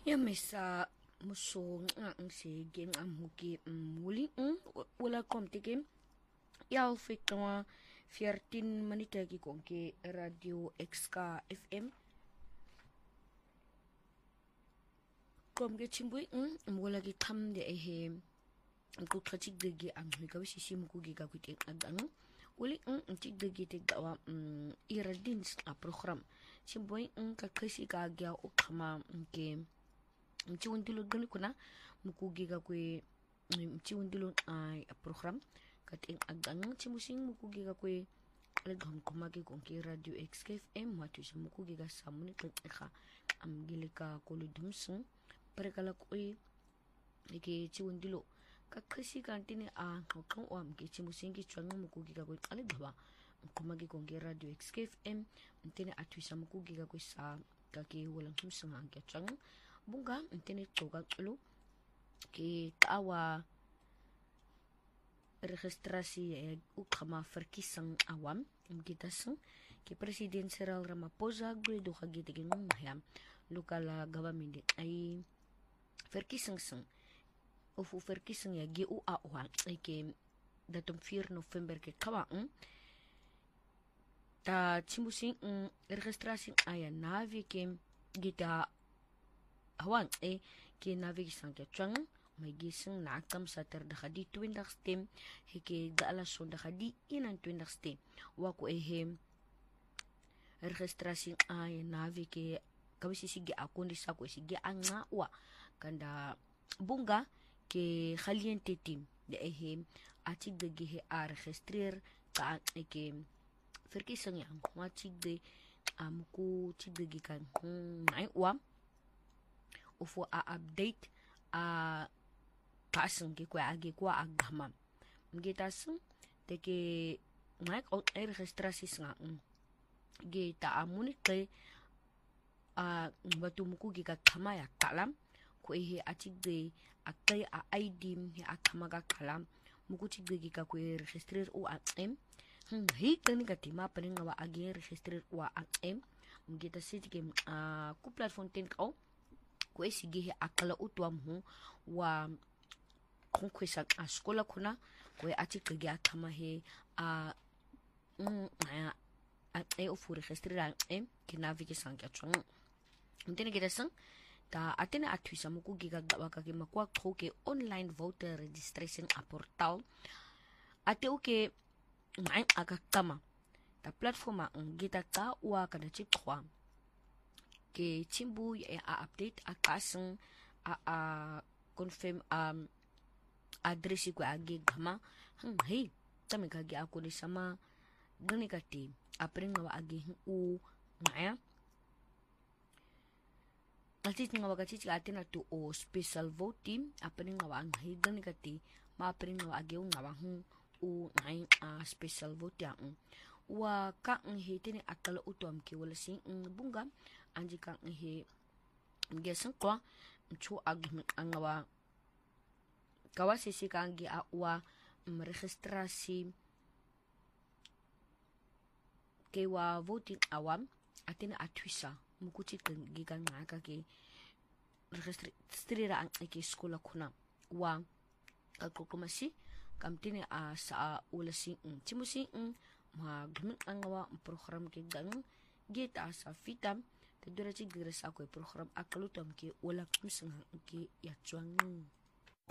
Ya mesa musong ang sige ang muki muli wala kom tikim ya fitwa 14 manita ki konke radio XK FM kom ge chimbui wala gi tham de he ko khachik de gi ang mi ka wisi sim ku gi ka ku te agang uli chik de gi te dawa iradin a program chimbui ka kasi ka gya o khama ke mchiwundilo gani kuna mukugi ga kwe mchiwundilo program kating agang chimusing mukugi ga kwe alagham kumagi konki radio XKFM watu sa mukugi ga samuni kaka amgilika koludumsung parekala kwe ike chiwundilo kakasi kantini ngokang wam ke chimusing ki chuang mukugi ga kwe alaghaba kumagi konki radio XKFM mtene atwisa mukugi ga kwe sa kaki walang humsung ang ke chuang bunga intene toga lu ke tawa registrasi ukama verkiesing awam kita sing ke presiden Cyril Ramaphosa gwe do kagite ke ngayam local government ay verkiesing sing of verkiesing ya GUA wa ke datum 4 November ke kawaang ta chimusing registrasi ayan navi ke gita hawan ke navigisang ke chang may gising na akam sa terdakadi 20 stem heke daala sondakadi inan 20 stem wako registrasi ay navi ke kawisi sige ako ni sako sige anga wa kanda bunga ke khaliente team de atig de ge registrer ka ke verkiesing yang watig de amuku tig de kan ay wa ufo update kaseng ke kwa agi kwa agama ngita sung teke mic on registrasi nga gita amuni kay batu muku giga kama ya kalam ko atig de akay ID he akama ga kalam muku tigde giga ko registrer o atm hi tani katima paning wa agi registrer wa atm ngita sitige ku platform ten ko ko sige akala utwam hu wa konkwesa askola kuna ko atik ge akama he ofu registrer kinavike sangya chung mtene gida sang ta atene atwisa muku giga gawaka ke makwa ke online voter registration a portal ate uke ngai akakama ta platforma ngita ka wa kada chikwa ke chimbu ya update akaseng confirm address ko agi gama hey tami kagi ako ni sama gani kati apring nga agi u ngaya atit nga wakati atin na to o special vote team apring nga ang hey gani kati mapring nga agi u nga u ngai special vote yang wa ka he tini akala utom ke wala sing bunga anji ka he gesang kwa chu angawa kawasi si kangi wa registrasi ke wa voting awam atina atwisa mukuchi gigan nga ke registrira ang ke skola kuna wa kalkulkumasi kamtini sa wala sing chimusi magmin angawa program ke gang gita sa fitam tadura chigres ako program akalutam ke wala kumsang ke yatsuang